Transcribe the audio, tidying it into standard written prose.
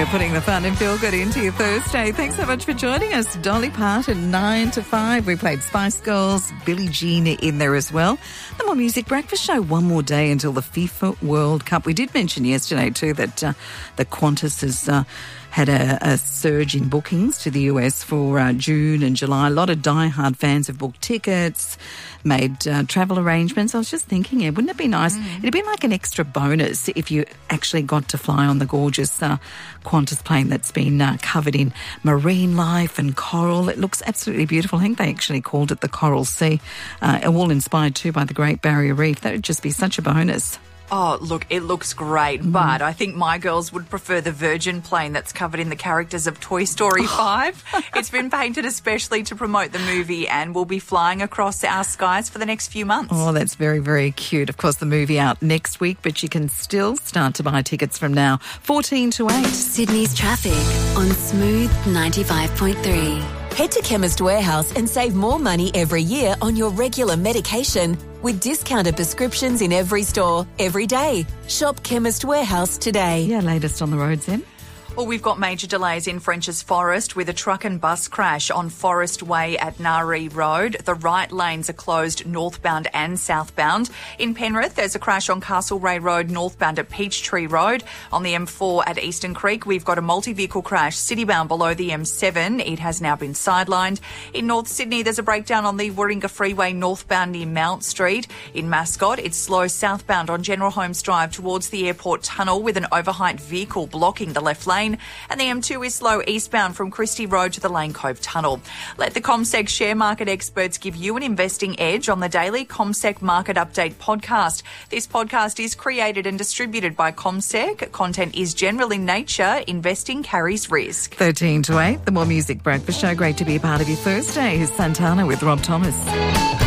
We're putting the fun and feel good into your Thursday. Thanks so much for joining us. Dolly Parton, 9 to 5. We played Spice Girls, Billie Jean in there as well. The More Music Breakfast Show, one more day until the FIFA World Cup. We did mention yesterday too that the Qantas has had a surge in bookings to the US for June and July. A lot of diehard fans have booked tickets, made travel arrangements. I was just thinking, wouldn't it be nice? It'd be like an extra bonus if you actually got to fly on the gorgeous Qantas plane that's been covered in marine life and coral. It looks absolutely beautiful. I think they actually called it the Coral Sea. All inspired too by the Great Barrier Reef. That would just be such a bonus. Oh, look, it looks great, but I think my girls would prefer the Virgin plane that's covered in the characters of Toy Story 5. It's been painted especially to promote the movie and will be flying across our skies for the next few months. Oh, that's very, very cute. Of course, the movie out next week, but you can still start to buy tickets from now. 14 to 8. Sydney's traffic on Smooth 95.3. Head to Chemist Warehouse and save more money every year on your regular medication with discounted prescriptions in every store, every day. Shop Chemist Warehouse today. Yeah, latest on the roads then. Well, we've got major delays in French's Forest with a truck and bus crash on Forest Way at Nari Road. The right lanes are closed northbound and southbound. In Penrith, there's a crash on Castlereagh Road northbound at Peachtree Road. On the M4 at Eastern Creek, we've got a multi-vehicle crash citybound below the M7. It has now been sidelined. In North Sydney, there's a breakdown on the Warringah Freeway northbound near Mount Street. In Mascot, it's slow southbound on General Holmes Drive towards the airport tunnel with an overheight vehicle blocking the left lane. And the M2 is slow eastbound from Christie Road to the Lane Cove Tunnel. Let the CommSec share market experts give you an investing edge on the daily CommSec Market Update podcast. This podcast is created and distributed by CommSec. Content is general in nature. Investing carries risk. 13 to 8, the More Music Breakfast Show. Great to be a part of your Thursday. Here's Santana with Rob Thomas.